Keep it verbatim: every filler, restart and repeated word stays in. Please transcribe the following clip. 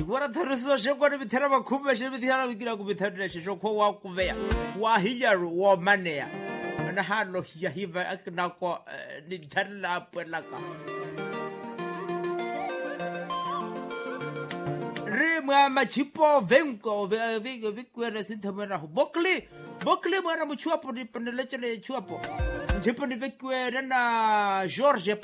Shigora Taruso, Shogor with Terra Kuba, Shivitara with Giraku with Terra, Shoko Wakuvea, Wahilla, War Mania, and a hand of Yahiva Akanako, Nintella Pelaka. Rima Machipo, Venko, Vigo, Viquera, Sintamera, Bockley, Bockley, Maramuchuapo, the Penelechale Chuapo, Chipon Viquera, George